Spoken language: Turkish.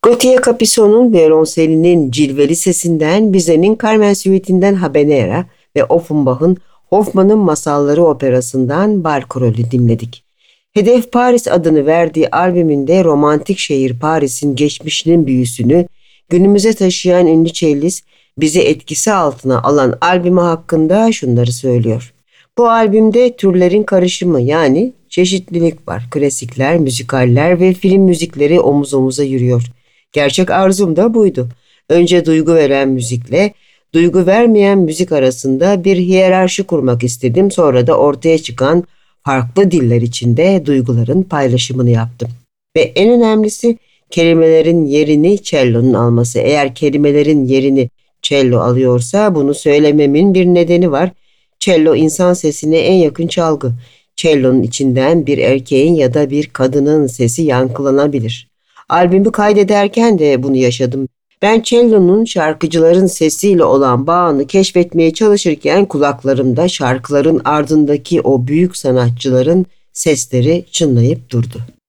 Gautier Capuçon'un violonselinin cilveli sesinden, Bizet'in Carmen Suite'inden Habanera ve Offenbach'ın Hoffmann'ın Masalları operasından Barkarol'ü dinledik. Hedef Paris adını verdiği albümünde romantik şehir Paris'in geçmişinin büyüsünü günümüze taşıyan ünlü cellist bizi etkisi altına alan albümü hakkında şunları söylüyor. Bu albümde türlerin karışımı yani çeşitlilik var. Klasikler, müzikaller ve film müzikleri omuz omuza yürüyor. Gerçek arzum da buydu. Önce duygu veren müzikle duygu vermeyen müzik arasında bir hiyerarşi kurmak istedim. Sonra da ortaya çıkan farklı diller içinde duyguların paylaşımını yaptım. Ve en önemlisi kelimelerin yerini cello'nun alması. Eğer kelimelerin yerini cello alıyorsa bunu söylememin bir nedeni var. Cello insan sesine en yakın çalgı. Cello'nun içinden bir erkeğin ya da bir kadının sesi yankılanabilir. Albümü kaydederken de bunu yaşadım. Ben cello'nun şarkıcıların sesiyle olan bağını keşfetmeye çalışırken kulaklarımda şarkıların ardındaki o büyük sanatçıların sesleri çınlayıp durdu.